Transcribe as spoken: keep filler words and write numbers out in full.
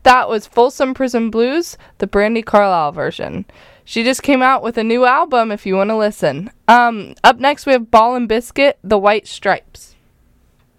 that was Folsom Prison Blues, the Brandi Carlile version. She just came out with a new album if you want to listen. Um, up next we have Ball and Biscuit, The White Stripes.